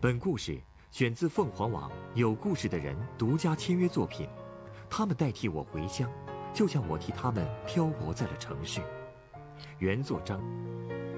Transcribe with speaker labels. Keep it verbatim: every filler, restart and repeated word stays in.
Speaker 1: 本故事选自凤凰网有故事的人独家签约作品，他们代替我回乡，就像我替他们漂泊在了城市。原作张。